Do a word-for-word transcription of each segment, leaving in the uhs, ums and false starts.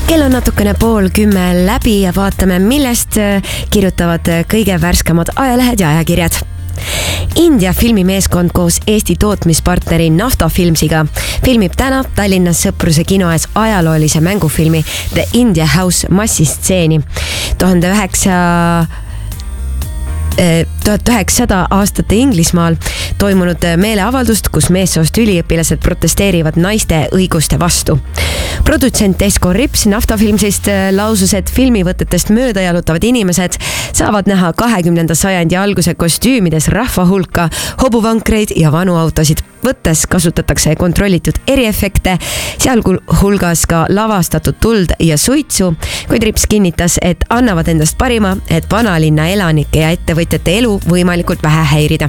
Kell on natukene pool kümme läbi ja vaatame, millest kirjutavad kõige värskemad ajalehed ja ajakirjad. India filmimeeskond koos Eesti tootmispartneri Nafta Filmsiga filmib täna Tallinnas Sõpruse kino ees ajaloolise mängufilmi The India House massistseeni. tuhande üheksasada aastate Inglismaal toimunud meeleavaldust, kus meessoost üliõpilased protesteerivad naiste õiguste vastu. Produtsent Esko Rips Nafta Filmsist lausus, et filmivõtetest mööda jalutavad inimesed saavad näha kahekümnenda sajandi alguse kostüümides rahva hulka, hobuvankreid ja vanu autosid. Võttes kasutatakse kontrollitud eriefekte, sealhulgas ka lavastatud tuld ja suitsu, kuid Rips kinnitas, et annavad endast parima, et vanalinna elanike ja ettevõtjate elu võimalikult vähe häirida.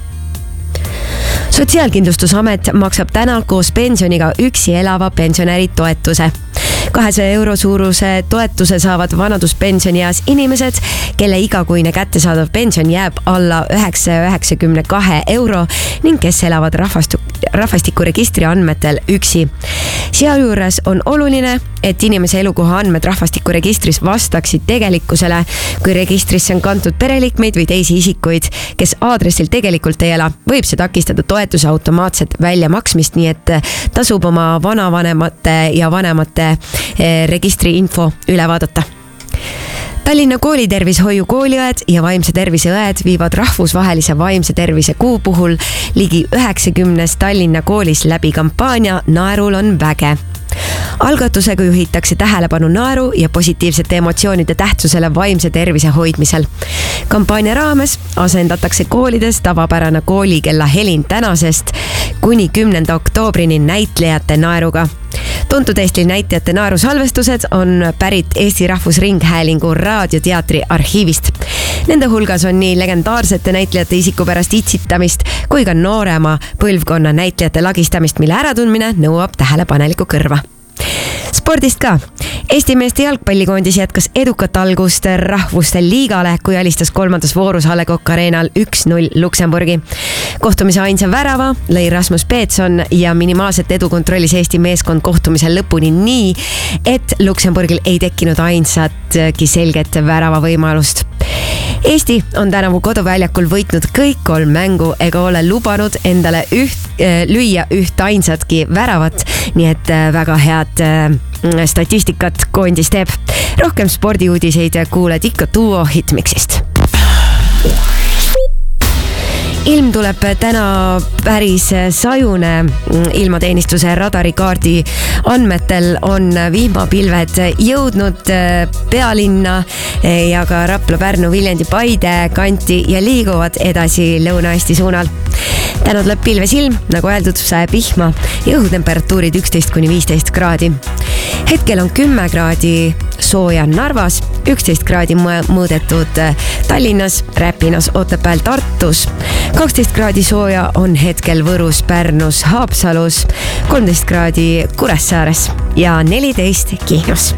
Sotsiaalkindlustusamet maksab täna koos pensioniga üksi elava pensionäri toetuse. kahesaja euro suuruse toetuse saavad vanaduspensionieas inimesed, kelle igakuine kättesaadav pension jääb alla üheksasaja üheksakümne kahe euro ning kes elavad rahvastu, rahvastikuregistri andmetel üksi. Sealjuures on oluline, et inimese elukoha andmed rahvastikuregistris vastaksid tegelikkusele, kui registrisse on kantud pereliikmeid või teisi isikuid, kes aadressil tegelikult ei ela, võib see takistada toetuse automaatset väljamaksmist, nii et tasub oma vanavanemate ja vanemate registri info üle vaadata. Tallinna koolitervishoiu kooliõed ja vaimse tervise õed viivad rahvusvahelise vaimse tervise kuu puhul ligi üheksakümnes Tallinna koolis läbi kampaania Naerul on väge. Algatusega juhitakse tähelepanu naeru ja positiivsete emotsioonide tähtsusele vaimse tervise hoidmisel. Kampaania raames asendatakse koolides tavapärane koolikella helin tänasest kuni kümnenda oktoobrini näitlejate naeruga. Tuntud Eesti näitlejate naerusalvestused on pärit Eesti Rahvusringhäälingu raadioteatri arhiivist. Nende hulgas on nii legendaarsete näitlejate isikupärast itsitamist kui ka noorema põlvkonna näitlejate lagistamist, mille äratundmine nõuab tähelepanelikku kõrva. Spordist ka. Eesti meeste jalgpallikoondis jätkas edukat algust rahvuste liigale, kui alistas kolmandas voorus A Le Coq Arenal üks null Luksemburgi. Kohtumise ainsa värava lõi Rasmus Peetson ja minimaalset edu kontrollis Eesti meeskond kohtumisel lõpuni nii, et Luksemburgil ei tekkinud ainsatki selget värava võimalust. Eesti on tänavu koduväljakul võitnud kõik kolm mängu ega ole lubanud endale üht, lüüa üht ainsatki väravat, nii et väga head statistikat koondis teeb. Rohkem spordiuudiseid kuuled ikka Duo Hitmixist. Ilm tuleb täna päris sajune. Ilmateenistuse radarikaardi andmetel on vihmapilved jõudnud pealinna ja ka Rapla, Pärnu, Viljandi, Paide kanti ja liiguvad edasi Lõuna-Eesti suunal. Täna tuleb pilves ilm, nagu öeldud, sajab vihma ja õhutemperatuurid üksteist kuni viisteist kraadi. Hetkel on kümme kraadi sooja Narvas, üksteist kraadi mõõdetud Tallinnas, Räpinas, Otepääl, Tartus. kaksteist kraadi sooja on hetkel Võrus, Pärnus, Haapsalus, kolmteist kraadi Kuressaares ja neliteist Kihnus.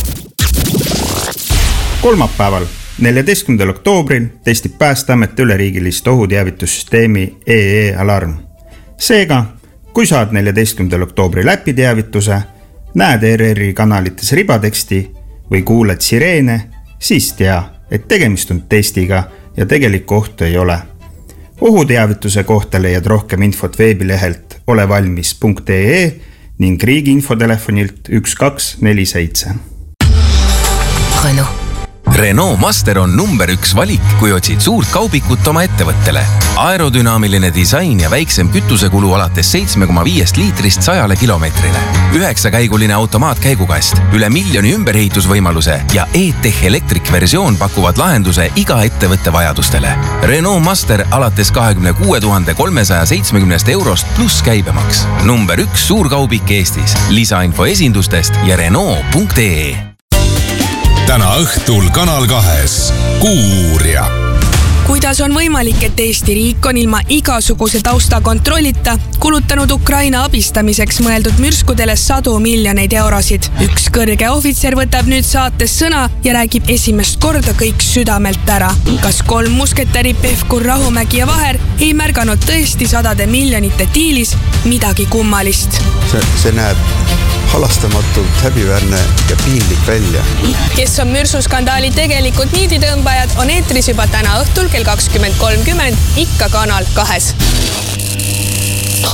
Kolmapäeval, neljateistkümnendal oktoobril testib Päästeamet üleriigilist ohuteavitussüsteemi E E Alarm. Seega, kui saad neljateistkümnendal oktoobril äpi teavituse, näed E R R-i kanalites ribateksti või kuuled sireene, siis tea, et tegemist on testiga ja tegelikku ohtu ei ole. Ohuteavituse kohta leiad rohkem infot veebilehelt olevalmis punkt ee ning riigi infotelefonilt üks kaks neli seitse. Renault. Renault Master on number üks valik, kui otsid suurt kaubikut oma ettevõttele. Aerodünaamiline disain ja väiksem kütusekulu alates seitse koma viis liitrist sajale kilomeetrile. Üheksakäiguline automaatkäigukast, üle miljoni ümberehitusvõimaluse ja E-Tech Electric versioon pakuvad lahenduse iga ettevõtte vajadustele. Renault Master alates kahekümne kuue tuhande kolmesaja seitsmekümnest eurost pluss käibemaks. Number üks suurkaubik Eestis. Lisainfo esindustest ja Renault punkt ee. Täna õhtul Kanal kahes Kuuuurija. Kuidas on võimalik, et Eesti riik on ilma igasuguse tausta kontrollita kulutanud Ukraina abistamiseks mõeldud mürskudele sadu miljoneid eurosid? Üks kõrge ohvitser võtab nüüd saates sõna ja räägib esimest korda kõik südamelt ära. Kas kolm musketäri Pevkur, Rahumägi ja Vaher ei märganud tõesti sadade miljonite diilis midagi kummalist? See, see näeb halastamatult häbiväärne ja piinlik välja. Kes on mürsuskandaali tegelikult niiditõmbajad, on eetris juba täna õhtul kell kakskümmend kolmkümmend ikka Kanal kahes.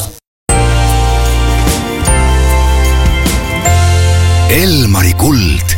Elmari kuld.